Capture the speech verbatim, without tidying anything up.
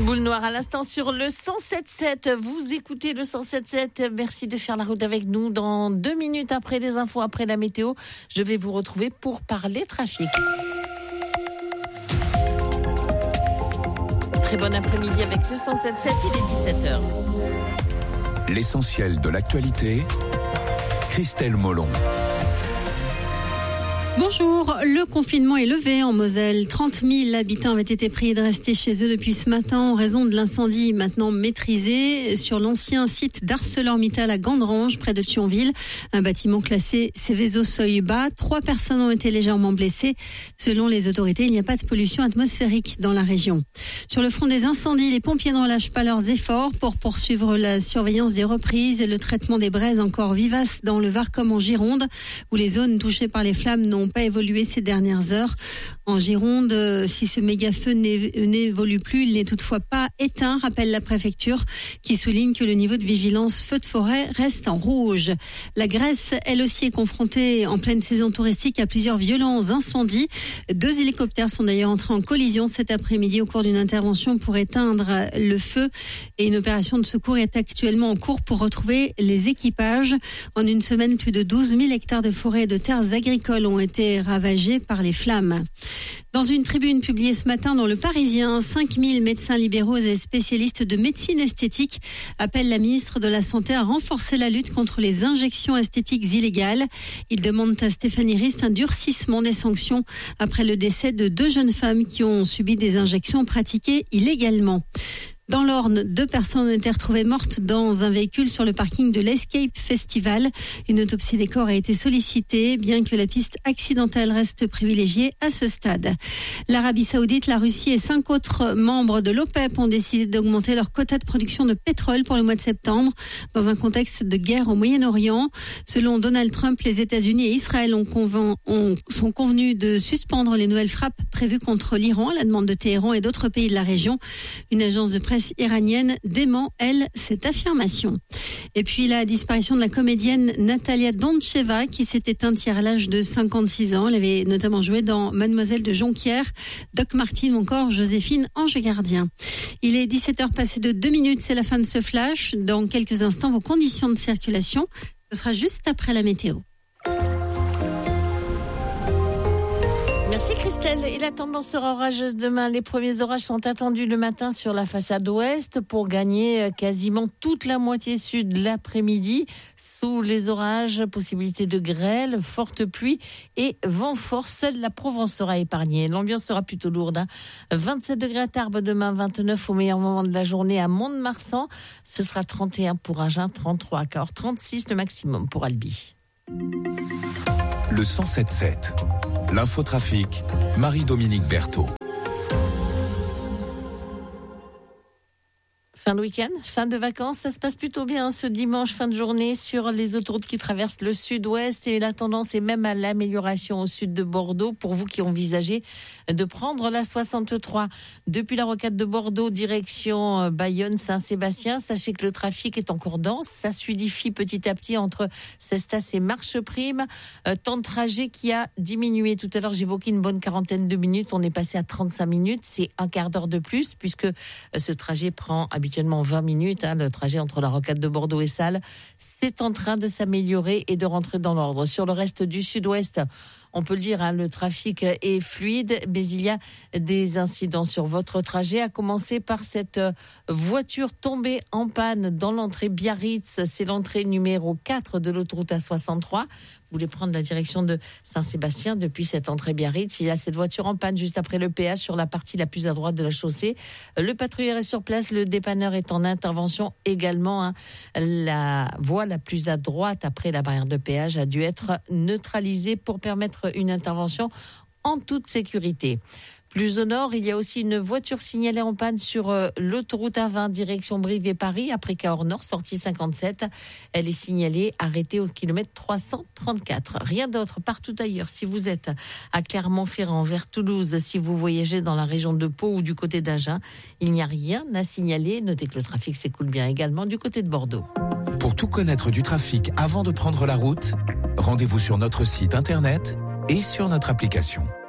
Boule noire à l'instant sur le cent sept sept. Vous écoutez le cent sept sept. Merci de faire la route avec nous. Dans deux minutes après les infos, après la météo, je vais vous retrouver pour parler trafic. Très bon après-midi avec le cent sept sept. Il est dix-sept heures. L'essentiel de l'actualité, Christelle Molon. Bonjour, le confinement est levé en Moselle. trente mille habitants avaient été priés de rester chez eux depuis ce matin en raison de l'incendie maintenant maîtrisé sur l'ancien site d'ArcelorMittal à Gandrange, près de Thionville. Un bâtiment classé Seveso seuil bas. Trois personnes ont été légèrement blessées. Selon les autorités, il n'y a pas de pollution atmosphérique dans la région. Sur le front des incendies, les pompiers ne relâchent pas leurs efforts pour poursuivre la surveillance des reprises et le traitement des braises encore vivaces dans le Var comme en Gironde, où les zones touchées par les flammes n'ont pas évolué ces dernières heures. En Gironde, si ce méga-feu n'évolue plus, il n'est toutefois pas éteint, rappelle la préfecture, qui souligne que le niveau de vigilance feu de forêt reste en rouge. La Grèce, elle aussi, est confrontée en pleine saison touristique à plusieurs violents incendies. Deux hélicoptères sont d'ailleurs entrés en collision cet après-midi au cours d'une intervention pour éteindre le feu. Et une opération de secours est actuellement en cours pour retrouver les équipages. En une semaine, plus de douze mille hectares de forêts et de terres agricoles ont été ravagés par les flammes. Dans une tribune publiée ce matin dans Le Parisien, cinq mille médecins libéraux et spécialistes de médecine esthétique appellent la ministre de la Santé à renforcer la lutte contre les injections esthétiques illégales. Ils demandent à Stéphanie Rist un durcissement des sanctions après le décès de deux jeunes femmes qui ont subi des injections pratiquées illégalement. Dans l'Orne, deux personnes ont été retrouvées mortes dans un véhicule sur le parking de l'Escape Festival. Une autopsie des corps a été sollicitée, bien que la piste accidentelle reste privilégiée à ce stade. L'Arabie Saoudite, la Russie et cinq autres membres de l'OPEP ont décidé d'augmenter leur quota de production de pétrole pour le mois de septembre, dans un contexte de guerre au Moyen-Orient. Selon Donald Trump, les États-Unis et Israël ont convain, ont, sont convenus de suspendre les nouvelles frappes prévues contre l'Iran, à la demande de Téhéran et d'autres pays de la région. Une agence de presse iranienne dément, elle, cette affirmation. Et puis la disparition de la comédienne Natalia Doncheva, qui s'est éteinte hier à l'âge de cinquante-six ans. Elle avait notamment joué dans Mademoiselle de Jonquière, Doc Martin ou encore Joséphine Ange Gardien. Il est dix-sept heures passées de deux minutes, c'est la fin de ce flash. Dans quelques instants, vos conditions de circulation, ce sera juste après la météo. Merci Christelle. Et la tendance sera orageuse demain. Les premiers orages sont attendus le matin sur la façade ouest pour gagner quasiment toute la moitié sud l'après-midi. Sous les orages, possibilité de grêle, forte pluie et vent fort. Seule la Provence sera épargnée. L'ambiance sera plutôt lourde. Hein. vingt-sept degrés à Tarbes demain, vingt-neuf au meilleur moment de la journée à Mont-de-Marsan. Ce sera trente et un pour Agen, trente-trois à Cahors, trente-six le maximum pour Albi. Le cent sept sept. L'infotrafic, Marie-Dominique Berthaud. Fin de week-end, fin de vacances, ça se passe plutôt bien ce dimanche, fin de journée sur les autoroutes qui traversent le sud-ouest et la tendance est même à l'amélioration au sud de Bordeaux pour vous qui envisagez de prendre la soixante-trois. Depuis la rocade de Bordeaux, direction Bayonne-Saint-Sébastien, sachez que le trafic est encore dense, ça se fluidifie petit à petit entre Cestas et Marcheprime. Euh, temps de trajet qui a diminué. Tout à l'heure, j'évoquais une bonne quarantaine de minutes, on est passé à trente-cinq minutes, c'est un quart d'heure de plus puisque euh, ce trajet prend habituellement vingt minutes, hein, le trajet entre la rocade de Bordeaux et Salles. C'est en train de s'améliorer et de rentrer dans l'ordre. Sur le reste du sud-ouest, on peut le dire, hein, le trafic est fluide, mais il y a des incidents sur votre trajet, à commencer par cette voiture tombée en panne dans l'entrée Biarritz. C'est l'entrée numéro quatre de l'autoroute A soixante-trois. Vous voulez prendre la direction de Saint-Sébastien depuis cette entrée Biarritz. Il y a cette voiture en panne juste après le péage sur la partie la plus à droite de la chaussée. Le patrouilleur est sur place, le dépanneur est en intervention également. Hein. La voie la plus à droite après la barrière de péage a dû être neutralisée pour permettre une intervention en toute sécurité. Plus au nord, il y a aussi une voiture signalée en panne sur euh, l'autoroute A vingt, direction Brive et Paris, après Cahors Nord, sortie cinquante-sept. Elle est signalée, arrêtée au kilomètre trois cent trente-quatre. Rien d'autre partout ailleurs. Si vous êtes à Clermont-Ferrand, vers Toulouse, si vous voyagez dans la région de Pau ou du côté d'Agen, il n'y a rien à signaler. Notez que le trafic s'écoule bien également du côté de Bordeaux. Pour tout connaître du trafic avant de prendre la route, rendez-vous sur notre site internet et sur notre application.